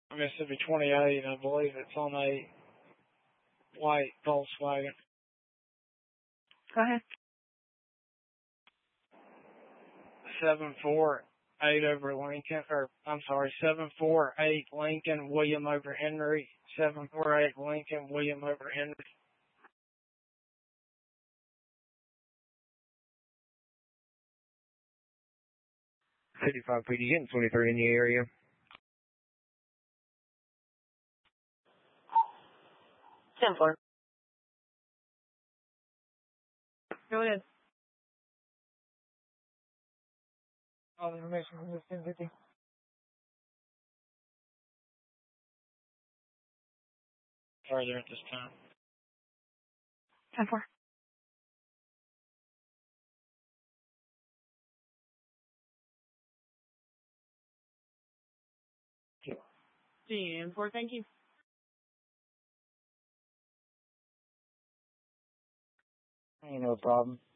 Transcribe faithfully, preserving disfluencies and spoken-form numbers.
Mississippi twenty-eight, I believe it's on a white Volkswagen. Go ahead. seven four eight over Lincoln, or I'm sorry, seven four eight Lincoln, William over Henry. seven four eight Lincoln, William over Henry. fifty-five P D, getting twenty-three in the area. ten four. Go ahead. All the information from this ten fifty. Further at this time. ten four. ten four, thank you. Ain't no problem.